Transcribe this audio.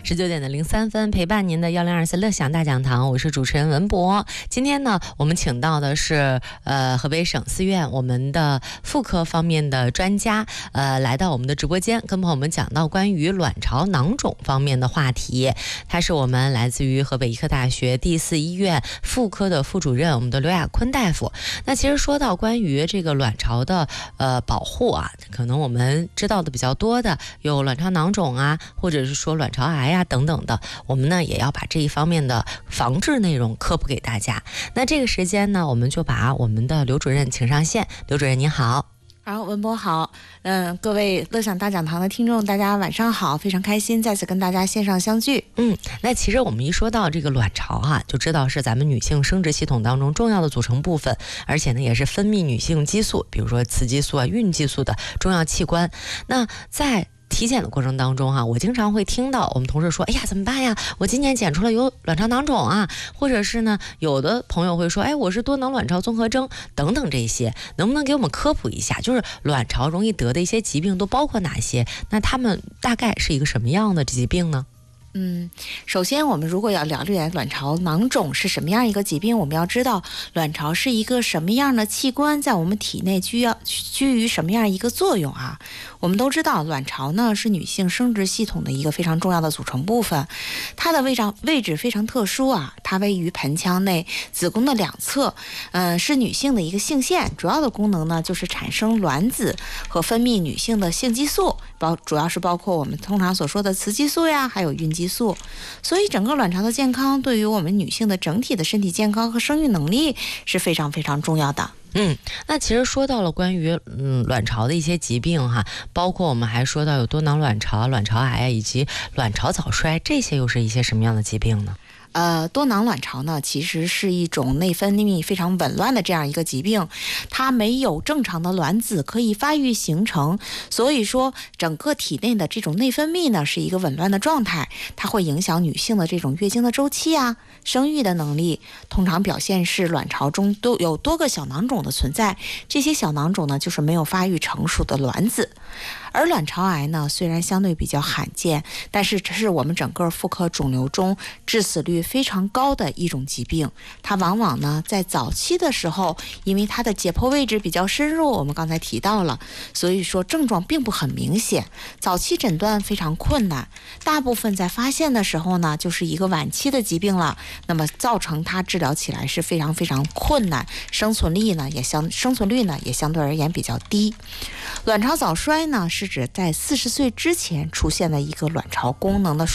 19:03陪伴您的1024乐享大讲堂，我是主持人文博。今天呢，我们请到的是河北省四院我们的妇科方面的专家，来到我们的直播间，跟朋友们讲到关于卵巢囊肿方面的话题。他是我们来自于河北医科大学第4医院妇科的副主任，我们的刘亚坤大夫。那其实说到关于这个卵巢的保护啊，可能我们知道的比较多的有卵巢囊肿啊，或者是说卵巢癌啊等等的，我们呢也要把这一方面的防治内容科普给大家。那这个时间呢，我们就把我们的刘主任请上线。刘主任您好。 好，文博好，各位乐享大讲堂的听众，大家晚上好，非常开心再次跟大家线上相聚。 那其实我们一说到这个卵巢啊，就知道是咱们女性生殖系统当中重要的组成部分，而且呢也是分泌女性激素，比如说雌激素啊、孕激素的重要器官。那在体检的过程当中啊，我经常会听到我们同事说，哎呀怎么办呀，我今年检出了有卵巢囊肿啊，或者是呢有的朋友会说，我是多囊卵巢综合征等等，这些能不能给我们科普一下，就是卵巢容易得的一些疾病都包括哪些，那他们大概是一个什么样的疾病呢？ 首先我们如果要了解卵巢囊肿是什么样一个疾病，我们要知道卵巢是一个什么样的器官，在我们体内居于什么样一个作用啊。我们都知道卵巢呢是女性生殖系统的一个非常重要的组成部分，它的位置非常特殊啊，它位于盆腔内子宫的两侧，是女性的一个性腺，主要的功能呢就是产生卵子和分泌女性的性激素，主要是包括我们通常所说的雌激素呀，还有孕激素。所以整个卵巢的健康对于我们女性的整体的身体健康和生育能力是非常非常重要的。 那其实说到了关于卵巢的一些疾病哈，包括我们还说到有多囊卵巢、卵巢癌以及卵巢早衰，这些又是一些什么样的疾病呢？ 多囊卵巢呢，其实是一种内分泌非常紊乱的这样一个疾病，它没有正常的卵子可以发育形成，所以说整个体内的这种内分泌呢是一个紊乱的状态，它会影响女性的这种月经的周期啊、生育的能力。通常表现是卵巢中都有多个小囊肿的存在，这些小囊肿呢就是没有发育成熟的卵子。而卵巢癌呢，虽然相对比较罕见，但是这是我们整个妇科肿瘤中致死率非常高的一种疾病。它往往呢在早期的时候，因为它的解剖位置比较深入，我们刚才提到了，所以说症状并不很明显，早期诊断非常困难，大部分在发现的时候呢就是一个晚期的疾病了，那么造成它治疗起来是非常非常困难，生存率呢也相对而言比较低。卵巢早衰呢是指在40岁之前出现的一个卵巢功能的